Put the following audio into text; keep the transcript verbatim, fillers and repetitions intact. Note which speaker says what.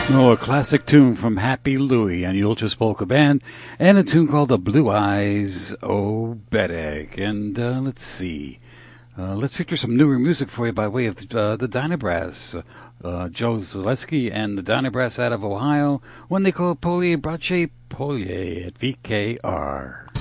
Speaker 1: Oh, a classic tune from Happy Louie and the Ultra Polka Band, and a tune called The Blue Eyes Obedek. And uh, let's see. Uh, let's feature some newer music for you by way of uh, the Dynabrass. Uh, Joe Zaleski and the Dynabrass out of Ohio, when they call Polye Brache Polye at V K R.